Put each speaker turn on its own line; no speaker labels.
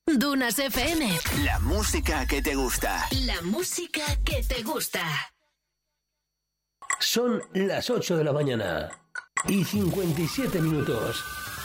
Dunas FM.
La música que te gusta.
La música que te gusta.
Son las 8 de la mañana y 57 minutos.